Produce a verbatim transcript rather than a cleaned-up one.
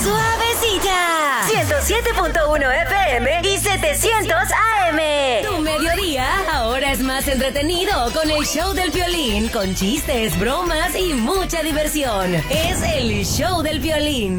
suavecita. ciento siete punto uno F M y setecientos A M. Tu mediodía ahora es más entretenido con el show del Piolín, con chistes, bromas y mucha diversión. Es el show del Piolín.